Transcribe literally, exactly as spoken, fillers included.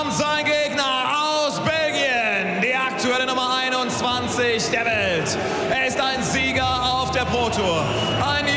Sein Gegner aus Belgien, die aktuelle Nummer einundzwanzig der Welt. Er ist ein Sieger auf der Pro Tour, ein